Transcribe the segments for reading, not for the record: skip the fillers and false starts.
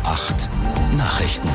8 Nachrichten.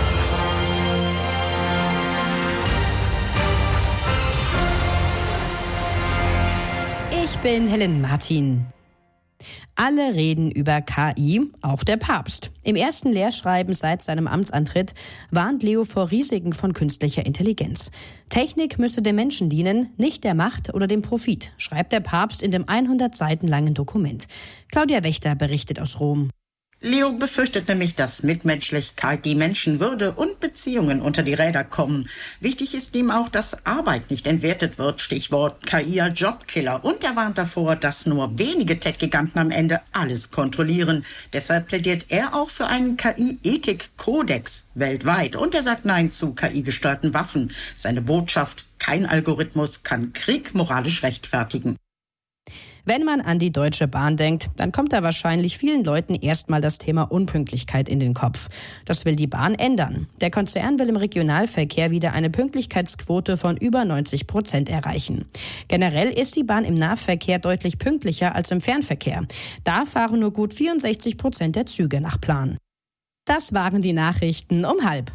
Ich bin Helen Martin. Alle reden über KI, auch der Papst. Im ersten Lehrschreiben seit seinem Amtsantritt warnt Leo vor Risiken von künstlicher Intelligenz. Technik müsse dem Menschen dienen, nicht der Macht oder dem Profit, schreibt der Papst in dem 100 Seiten langen Dokument. Claudia Wächter berichtet aus Rom. Leo befürchtet nämlich, dass Mitmenschlichkeit, die Menschenwürde und Beziehungen unter die Räder kommen. Wichtig ist ihm auch, dass Arbeit nicht entwertet wird, Stichwort KI als Jobkiller. Und er warnt davor, dass nur wenige Tech-Giganten am Ende alles kontrollieren. Deshalb plädiert er auch für einen KI-Ethik-Kodex weltweit. Und er sagt Nein zu KI-gesteuerten Waffen. Seine Botschaft: Kein Algorithmus kann Krieg moralisch rechtfertigen. Wenn man an die Deutsche Bahn denkt, dann kommt da wahrscheinlich vielen Leuten erstmal das Thema Unpünktlichkeit in den Kopf. Das will die Bahn ändern. Der Konzern will im Regionalverkehr wieder eine Pünktlichkeitsquote von über 90% erreichen. Generell ist die Bahn im Nahverkehr deutlich pünktlicher als im Fernverkehr. Da fahren nur gut 64% der Züge nach Plan. Das waren die Nachrichten um 12:30.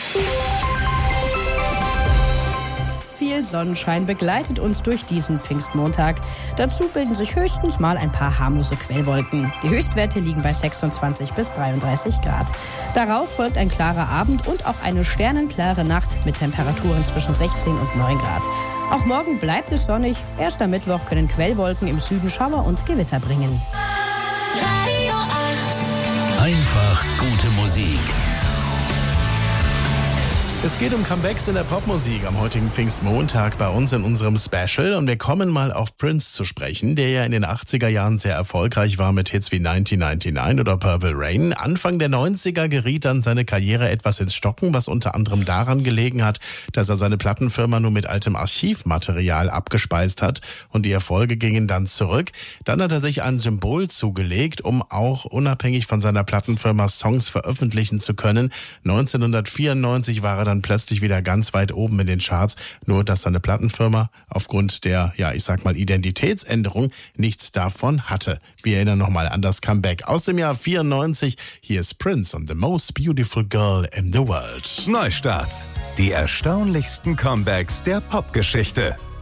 Viel Sonnenschein begleitet uns durch diesen Pfingstmontag. Dazu bilden sich höchstens mal ein paar harmlose Quellwolken. Die Höchstwerte liegen bei 26 bis 33 Grad. Darauf folgt ein klarer Abend und auch eine sternenklare Nacht mit Temperaturen zwischen 16 und 9 Grad. Auch morgen bleibt es sonnig. Erst am Mittwoch können Quellwolken im Süden Schauer und Gewitter bringen. Radio 8. Einfach gute Musik. Es geht um Comebacks in der Popmusik am heutigen Pfingstmontag bei uns in unserem Special. Und wir kommen mal auf Prince zu sprechen, der ja in den 80er Jahren sehr erfolgreich war mit Hits wie 1999 oder Purple Rain. Anfang der 90er geriet dann seine Karriere etwas ins Stocken, was unter anderem daran gelegen hat, dass er seine Plattenfirma nur mit altem Archivmaterial abgespeist hat und die Erfolge gingen dann zurück. Dann hat er sich ein Symbol zugelegt, um auch unabhängig von seiner Plattenfirma Songs veröffentlichen zu können. 1994 war er dann plötzlich wieder ganz weit oben in den Charts, nur dass seine Plattenfirma aufgrund der, Identitätsänderung nichts davon hatte. Wir erinnern nochmal an das Comeback aus dem Jahr 94. Hier ist Prince und The Most Beautiful Girl in the World. Neustart. Die erstaunlichsten Comebacks der Popgeschichte.